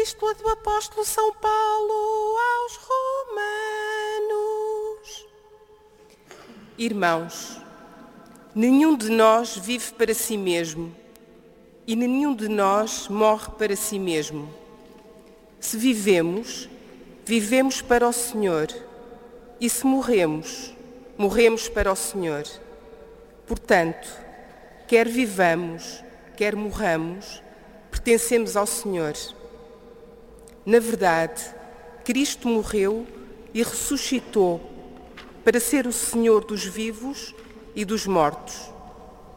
Epístola do Apóstolo São Paulo aos Romanos. Irmãos, nenhum de nós vive para si mesmo e nenhum de nós morre para si mesmo. Se vivemos, vivemos para o Senhor, e se morremos, morremos para o Senhor. Portanto, quer vivamos, quer morramos, pertencemos ao Senhor. Na verdade, Cristo morreu e ressuscitou para ser o Senhor dos vivos e dos mortos.